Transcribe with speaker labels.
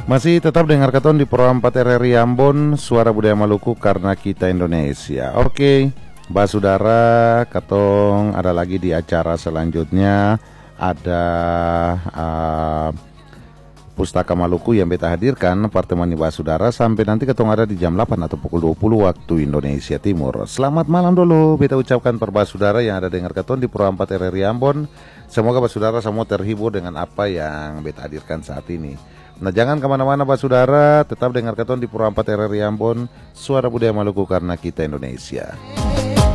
Speaker 1: Masih tetap dengar keton di Pro 4 RRI Ambon, Suara Budaya Maluku karena kita Indonesia. Oke, Basudara, ketong ada lagi di acara selanjutnya. Ada Pustaka Maluku yang beta hadirkan pertemuan Basudara sampai nanti ketong ada di jam 8 atau pukul 20 waktu Indonesia Timur. Selamat malam dulu beta ucapkan per Basudara yang ada dengar keton di Pro 4 RRI Ambon. Semoga Basudara semua terhibur dengan apa yang beta hadirkan saat ini. Nah, jangan kemana-mana Basudara, tetap dengar keton di Pro 4 RRI Ambon, Suara Budaya Maluku karena kita Indonesia.